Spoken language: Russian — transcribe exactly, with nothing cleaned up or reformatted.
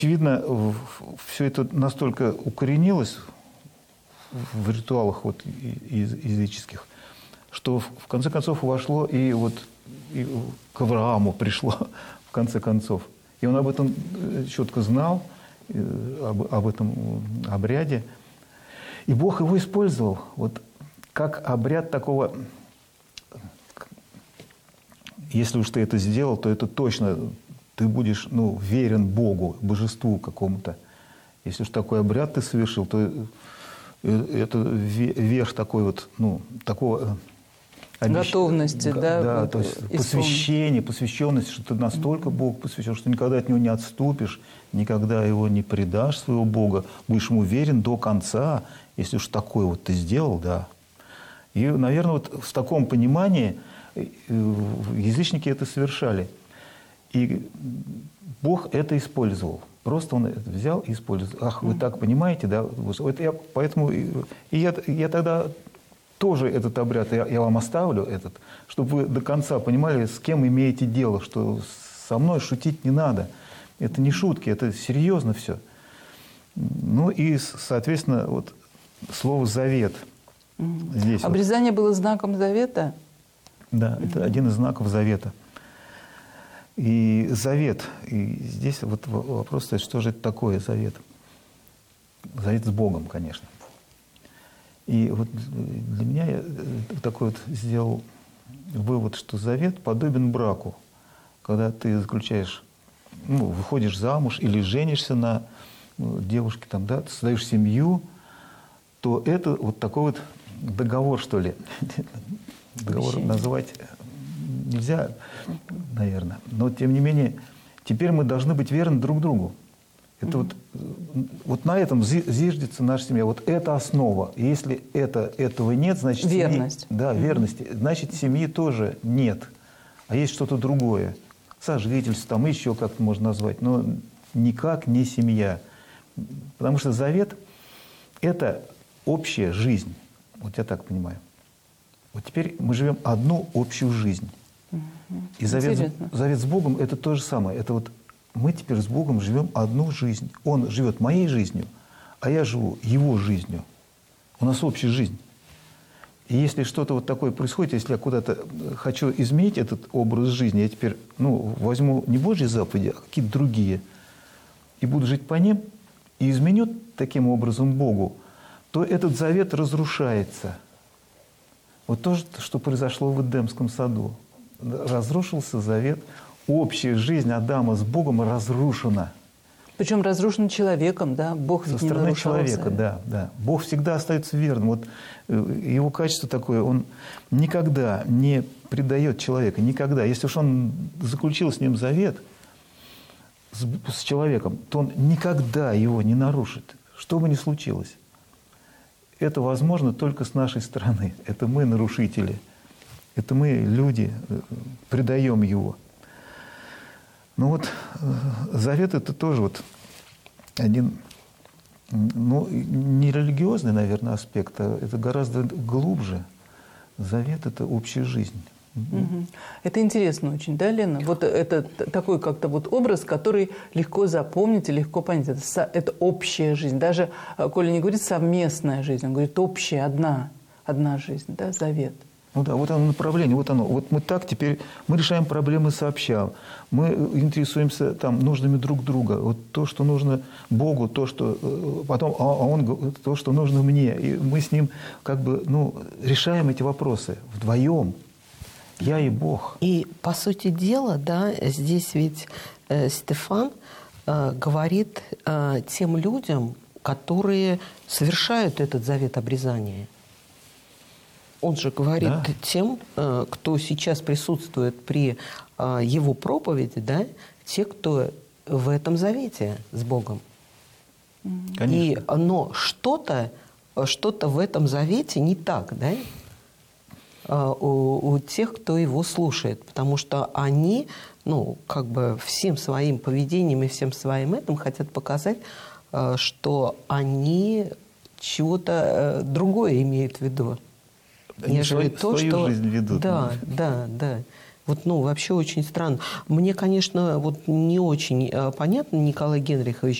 Очевидно, все это настолько укоренилось в ритуалах вот языческих, что в конце концов вошло и вот и к Аврааму пришло в конце концов. И он об этом четко знал, об, об этом обряде. И Бог его использовал вот как обряд такого, если уж ты это сделал, то это точно ты будешь, ну, верен Богу, божеству какому-то. Если уж такой обряд ты совершил, то это верх такой вот, ну, такого... Готовности, Обещ... да? Да, то есть посвящение, посвященность, что ты настолько Богу посвящен, что никогда от Него не отступишь, никогда Его не предашь, своего Бога, будешь Ему верен до конца, если уж такое вот ты сделал, да. И, наверное, вот в таком понимании язычники это совершали. И Бог это использовал. Просто Он это взял и использовал. Ах, вы так понимаете, да? Это я, поэтому и я, я тогда... тоже этот обряд, я, я вам оставлю этот, чтобы вы до конца понимали, с кем имеете дело, что со мной шутить не надо. Это не шутки, это серьезно все. Ну и, соответственно, вот слово «завет». Mm-hmm. Здесь обрезание вот было знаком завета? Да, mm-hmm. это один из знаков завета. И завет, и здесь вот вопрос стоит, что же это такое завет? Завет с Богом, конечно. И вот для меня я такой вот сделал вывод, что завет подобен браку. Когда ты заключаешь, ну, выходишь замуж или женишься на девушке, там, да, ты создаешь семью, то это вот такой вот договор, что ли. Договор называть нельзя, наверное. Но, тем не менее, теперь мы должны быть верны друг другу. Это вот, вот на этом зиждется наша семья. Вот это основа. И если это, этого нет, значит... Верность. Семьи, да, верности. Значит, семьи тоже нет. А есть что-то другое. Сожительство, там еще как-то можно назвать. Но никак не семья. Потому что завет – это общая жизнь. Вот я так понимаю. Вот теперь мы живем одну общую жизнь. И завет, завет с Богом – это то же самое. Это вот мы теперь с Богом живем одну жизнь. Он живет моей жизнью, а я живу Его жизнью. У нас общая жизнь. И если что-то вот такое происходит, если я куда-то хочу изменить этот образ жизни, я теперь, ну, возьму не Божьи заповеди, а какие-то другие, и буду жить по ним, и изменю таким образом Богу, то этот завет разрушается. Вот то, что произошло в Эдемском саду. Разрушился завет. Общая жизнь Адама с Богом разрушена. Причем разрушена человеком, да? Бог ведь со не стороны нарушал человека, завет. да, да. Бог всегда остается верным. Вот его качество такое, он никогда не предает человека, никогда. Если уж он заключил с ним завет, с, с человеком, то он никогда его не нарушит, что бы ни случилось. Это возможно только с нашей стороны. Это мы нарушители. Это мы, люди, предаем его. Ну вот завет – это тоже вот один, ну, не религиозный, наверное, аспект, а это гораздо глубже. Завет – это общая жизнь. Угу. Это интересно очень, да, Лена? Вот это такой как-то вот образ, который легко запомнить и легко понять. Это, со, это общая жизнь. Даже Коля не говорит совместная жизнь, он говорит общая, одна, одна жизнь, да, завет. Ну да, вот оно направление, вот оно. Вот мы так теперь, мы решаем проблемы сообща. Мы интересуемся там нужными друг друга. Вот то, что нужно Богу, то, что потом, а он, то, что нужно мне. И мы с ним как бы, ну, решаем эти вопросы вдвоем. Я и Бог. И, по сути дела, да, здесь ведь э, Стефан э, говорит э, тем людям, которые совершают этот завет обрезания. Он же говорит да. тем, э, кто сейчас присутствует при э, его проповеди, да, те, кто в этом завете с Богом. Конечно. И, но что-то, что-то в этом завете не так, да? У, у тех, кто его слушает, потому что они, ну, как бы всем своим поведением и всем своим этим хотят показать, что они чего-то другое имеют в виду, они нежели свою, то, свою что... жизнь ведут. Да, да, да. Вот, ну, вообще очень странно. Мне, конечно, вот не очень понятно, Николай Генрихович,